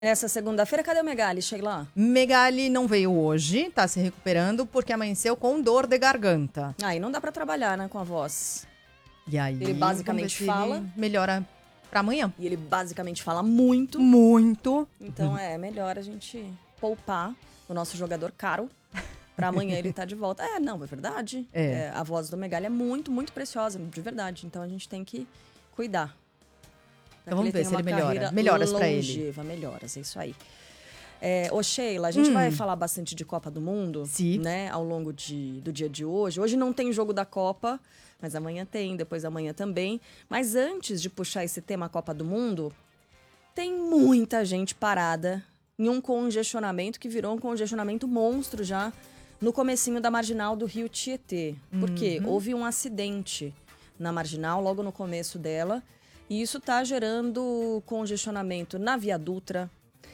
Essa segunda-feira, cadê o Megali, Sheila? Megali não veio hoje, tá se recuperando porque amanheceu com dor de garganta. Aí não dá pra trabalhar, né, com a voz. E aí, Ele basicamente fala. Ele melhora pra amanhã. E ele basicamente fala muito. Muito. Então é melhor a gente poupar o nosso jogador caro pra amanhã ele tá de volta. Não, é verdade. A voz do Megali é muito, muito preciosa, de verdade. Então a gente tem que cuidar. Então vamos ver se ele melhora. Melhoras pra ele. Melhoras, é isso aí. Ô Sheila, a gente vai falar bastante de Copa do Mundo, Sim. Né, ao longo do dia de hoje. Hoje não tem jogo da Copa, mas amanhã tem, depois da manhã também. Mas antes de puxar esse tema Copa do Mundo, tem muita gente parada em um congestionamento que virou um congestionamento monstro já no comecinho da marginal do Rio Tietê. Por quê? Houve um acidente na marginal logo no começo dela. E isso está gerando congestionamento na Via Dutra,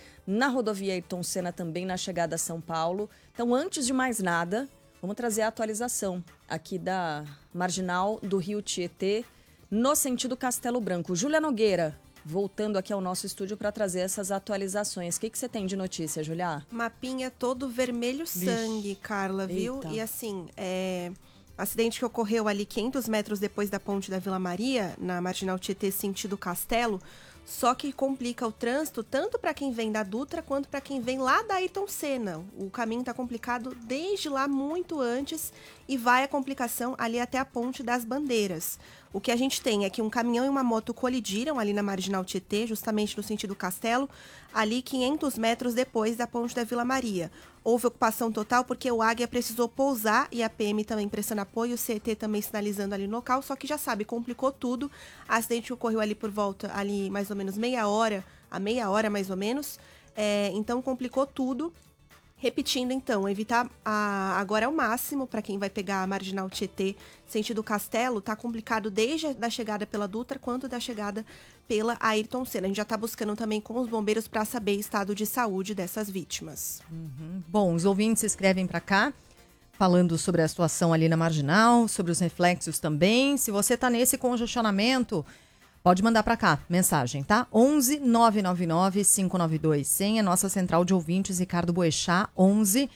na rodovia Ayrton Senna também, na chegada a São Paulo. Então, antes de mais nada, vamos trazer a atualização aqui da marginal do Rio Tietê, no sentido Castelo Branco. Júlia Nogueira, voltando aqui ao nosso estúdio para trazer essas atualizações. O que você tem de notícia, Julia? Mapinha todo vermelho sangue, Carla, viu? Eita. E assim, acidente que ocorreu ali 500 metros depois da ponte da Vila Maria, na Marginal Tietê, sentido Castelo, só que complica o trânsito tanto para quem vem da Dutra quanto para quem vem lá da Ayrton Senna. O caminho está complicado desde lá muito antes e vai a complicação ali até a Ponte das Bandeiras. O que a gente tem é que um caminhão e uma moto colidiram ali na Marginal Tietê, justamente no sentido Castelo, ali 500 metros depois da ponte da Vila Maria. Houve ocupação total porque o Águia precisou pousar e a PM também prestando apoio, o CT também sinalizando ali no local, só que já sabe, complicou tudo. O acidente ocorreu ali por volta, ali mais ou menos meia hora mais ou menos, então complicou tudo. Repetindo, então, evitar agora é o máximo para quem vai pegar a Marginal Tietê, sentido Castelo, tá complicado desde a chegada pela Dutra quanto da chegada pela Ayrton Senna. A gente já tá buscando também com os bombeiros para saber o estado de saúde dessas vítimas. Bom, os ouvintes escrevem para cá, falando sobre a situação ali na Marginal, sobre os reflexos também. Se você tá nesse congestionamento, pode mandar para cá, mensagem, tá? 11 999 592 100, é nossa central de ouvintes, Ricardo Boechat, 11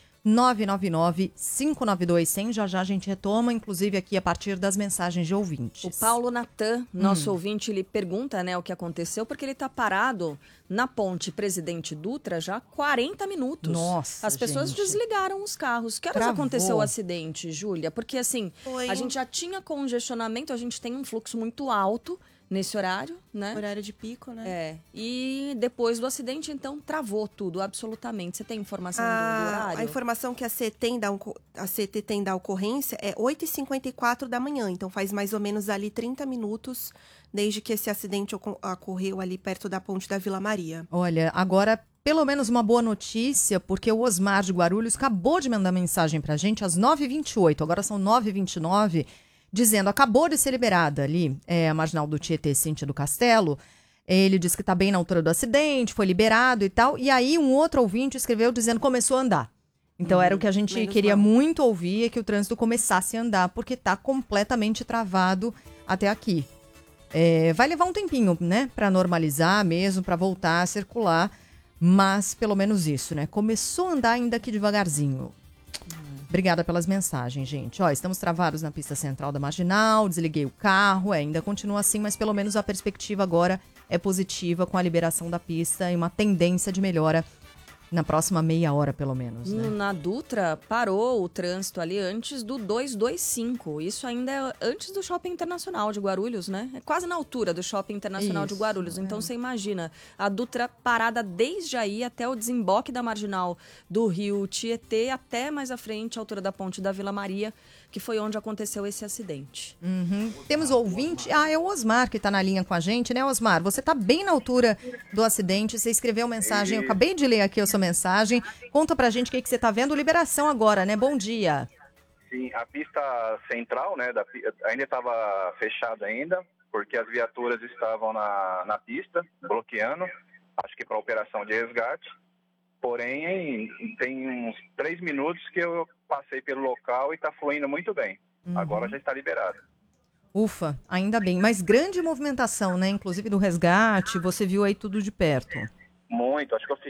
999 592 100. Já já a gente retoma, inclusive aqui a partir das mensagens de ouvintes. O Paulo Natan, nosso ouvinte, ele pergunta, né, o que aconteceu, porque ele tá parado na ponte Presidente Dutra já há 40 minutos. Nossa, As pessoas gente. desligaram os carros. Que horas Travou. aconteceu o acidente, Júlia? Porque assim, Foi a gente já tinha congestionamento, a gente tem um fluxo muito alto nesse horário, né? Horário de pico, né? E depois do acidente, então, travou tudo, absolutamente. Você tem informação do horário? A informação que a CT tem da ocorrência é 8h54 da manhã, então faz mais ou menos ali 30 minutos desde que esse acidente ocorreu ali perto da ponte da Vila Maria. Olha, agora pelo menos uma boa notícia, porque o Osmar de Guarulhos acabou de mandar mensagem pra gente às 9h28, agora são 9h29, dizendo, acabou de ser liberada ali a marginal do Tietê, sentido Castelo. Ele disse que tá bem na altura do acidente, foi liberado e tal. E aí um outro ouvinte escreveu dizendo que começou a andar. Então era o que a gente queria muito ouvir, é que o trânsito começasse a andar, porque tá completamente travado até aqui. Vai levar um tempinho, né, para normalizar mesmo, para voltar a circular, mas pelo menos isso, né? Começou a andar ainda aqui devagarzinho. Obrigada pelas mensagens, gente. Ó, estamos travados na pista central da Marginal, desliguei o carro, ainda continua assim, mas pelo menos a perspectiva agora é positiva com a liberação da pista e uma tendência de melhora na próxima meia hora, pelo menos, né? Na Dutra, parou o trânsito ali antes do 225. Isso ainda é antes do Shopping Internacional de Guarulhos, né? É quase na altura do Shopping Internacional de Guarulhos. Então, você imagina, a Dutra parada desde aí até o desemboque da Marginal do Rio Tietê, até mais à frente, a altura da ponte da Vila Maria, que foi onde aconteceu esse acidente. Temos ouvinte. É o Osmar que está na linha com a gente, né, Osmar? Você está bem na altura do acidente, você escreveu mensagem, eu acabei de ler aqui a sua mensagem. Conta pra gente o que você está vendo. Liberação agora, né? Bom dia. Sim, a pista central, né, ainda estava fechada ainda, porque as viaturas estavam na pista, bloqueando, acho que para operação de resgate. Porém, tem uns 3 minutos que eu passei pelo local e está fluindo muito bem. Agora já está liberado. Ufa, ainda bem. Mas grande movimentação, né? Inclusive do resgate, você viu aí tudo de perto. muito. Acho que eu